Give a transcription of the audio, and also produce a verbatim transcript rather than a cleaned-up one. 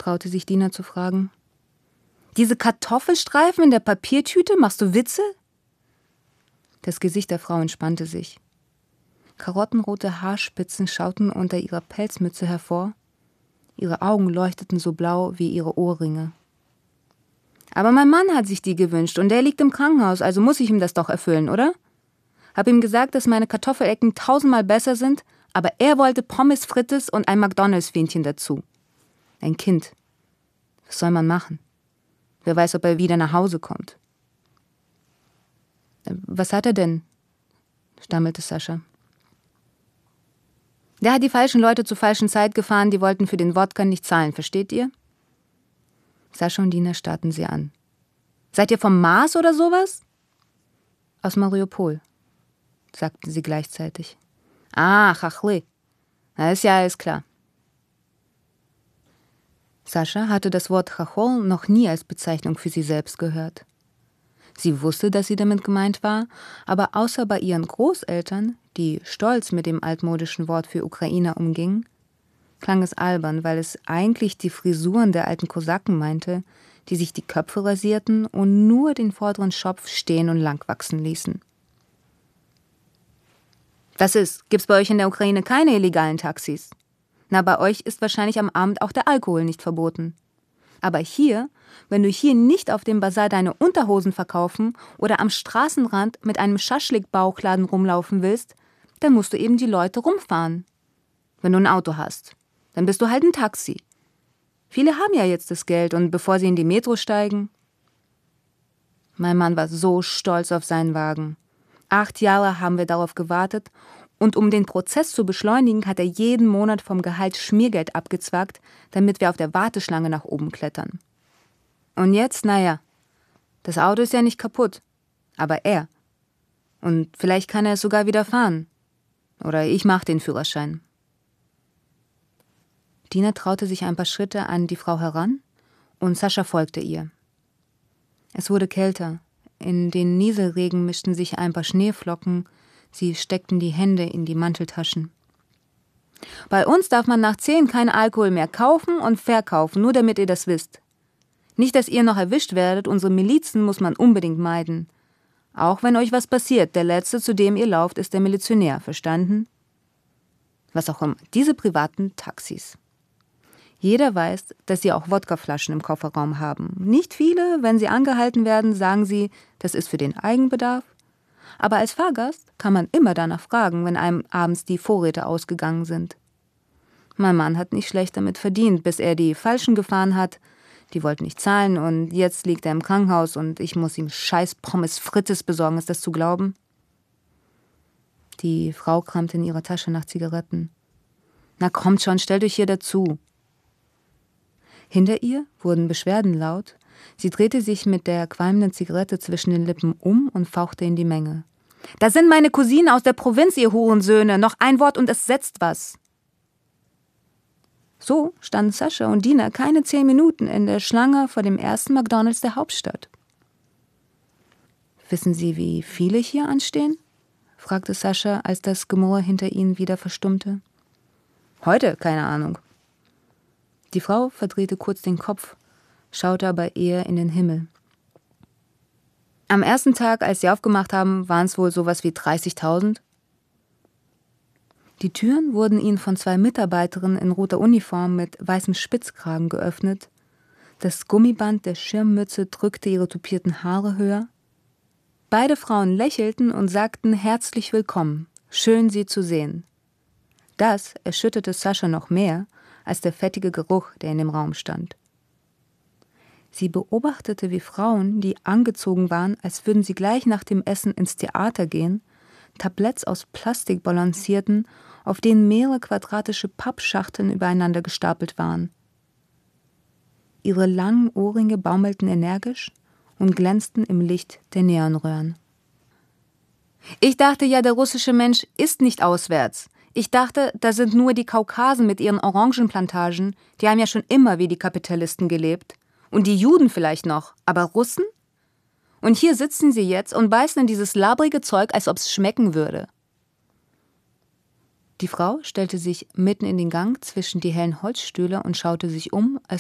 traute sich Dina zu fragen. »Diese Kartoffelstreifen in der Papiertüte? Machst du Witze?« Das Gesicht der Frau entspannte sich. Karottenrote Haarspitzen schauten unter ihrer Pelzmütze hervor. Ihre Augen leuchteten so blau wie ihre Ohrringe. »Aber mein Mann hat sich die gewünscht und der liegt im Krankenhaus, also muss ich ihm das doch erfüllen, oder? Hab ihm gesagt, dass meine Kartoffelecken tausendmal besser sind, aber er wollte Pommes frites und ein McDonalds-Fähnchen dazu. Ein Kind. Was soll man machen? Wer weiß, ob er wieder nach Hause kommt.« »Was hat er denn?« stammelte Sascha. »Der hat die falschen Leute zur falschen Zeit gefahren, die wollten für den Wodka nicht zahlen, versteht ihr?« Sascha und Dina starrten sie an. »Seid ihr vom Mars oder sowas?« »Aus Mariupol«, sagten sie gleichzeitig. »Ah, Chachli. Na, ist ja alles klar.« Sascha hatte das Wort Chachol noch nie als Bezeichnung für sie selbst gehört. Sie wusste, dass sie damit gemeint war, aber außer bei ihren Großeltern, die stolz mit dem altmodischen Wort für Ukrainer umgingen, klang es albern, weil es eigentlich die Frisuren der alten Kosaken meinte, die sich die Köpfe rasierten und nur den vorderen Schopf stehen und lang wachsen ließen. »Was ist? Gibt's bei euch in der Ukraine keine illegalen Taxis? Na, bei euch ist wahrscheinlich am Abend auch der Alkohol nicht verboten. Aber hier, wenn du hier nicht auf dem Basar deine Unterhosen verkaufen oder am Straßenrand mit einem Schaschlik-Bauchladen rumlaufen willst, dann musst du eben die Leute rumfahren. Wenn du ein Auto hast, dann bist du halt ein Taxi. Viele haben ja jetzt das Geld und bevor sie in die Metro steigen.« Mein Mann war so stolz auf seinen Wagen. Acht Jahre haben wir darauf gewartet und um den Prozess zu beschleunigen, hat er jeden Monat vom Gehalt Schmiergeld abgezwackt, damit wir auf der Warteschlange nach oben klettern. Und jetzt, naja, das Auto ist ja nicht kaputt, aber er. Und vielleicht kann er es sogar wieder fahren. Oder ich mache den Führerschein. Dina traute sich ein paar Schritte an die Frau heran und Sascha folgte ihr. Es wurde kälter. In den Nieselregen mischten sich ein paar Schneeflocken. Sie steckten die Hände in die Manteltaschen. »Bei uns darf man nach zehn keinen Alkohol mehr kaufen und verkaufen, nur damit ihr das wisst. Nicht, dass ihr noch erwischt werdet, unsere Milizen muss man unbedingt meiden. Auch wenn euch was passiert, der Letzte, zu dem ihr lauft, ist der Milizionär, verstanden? Was auch immer, diese privaten Taxis. Jeder weiß, dass sie auch Wodkaflaschen im Kofferraum haben. Nicht viele, wenn sie angehalten werden, sagen sie, das ist für den Eigenbedarf. Aber als Fahrgast kann man immer danach fragen, wenn einem abends die Vorräte ausgegangen sind. Mein Mann hat nicht schlecht damit verdient, bis er die Falschen gefahren hat. Die wollten nicht zahlen und jetzt liegt er im Krankenhaus und ich muss ihm scheiß Pommes frites besorgen. Ist das zu glauben?« Die Frau kramte in ihrer Tasche nach Zigaretten. »Na kommt schon, stellt euch hier dazu.« Hinter ihr wurden Beschwerden laut. Sie drehte sich mit der qualmenden Zigarette zwischen den Lippen um und fauchte in die Menge. »Da sind meine Cousinen aus der Provinz, ihr Hurensöhne. Noch ein Wort und es setzt was.« So standen Sascha und Dina keine zehn Minuten in der Schlange vor dem ersten McDonalds der Hauptstadt. »Wissen Sie, wie viele hier anstehen?« fragte Sascha, als das Gemurre hinter ihnen wieder verstummte. »Heute? Keine Ahnung.« Die Frau verdrehte kurz den Kopf, schaute aber eher in den Himmel. »Am ersten Tag, als sie aufgemacht haben, waren es wohl sowas wie dreißigtausend.« Die Türen wurden ihnen von zwei Mitarbeiterinnen in roter Uniform mit weißem Spitzkragen geöffnet. Das Gummiband der Schirmmütze drückte ihre tupierten Haare höher. Beide Frauen lächelten und sagten herzlich willkommen, schön sie zu sehen. Das erschütterte Sascha noch mehr als der fettige Geruch, der in dem Raum stand. Sie beobachtete, wie Frauen, die angezogen waren, als würden sie gleich nach dem Essen ins Theater gehen, Tabletts aus Plastik balancierten, auf denen mehrere quadratische Pappschachteln übereinander gestapelt waren. Ihre langen Ohrringe baumelten energisch und glänzten im Licht der Neonröhren. »Ich dachte ja, der russische Mensch ist nicht auswärts. Ich dachte, da sind nur die Kaukasen mit ihren Orangenplantagen, die haben ja schon immer wie die Kapitalisten gelebt. Und die Juden vielleicht noch, aber Russen? Und hier sitzen sie jetzt und beißen in dieses labrige Zeug, als ob es schmecken würde.« Die Frau stellte sich mitten in den Gang zwischen die hellen Holzstühle und schaute sich um, als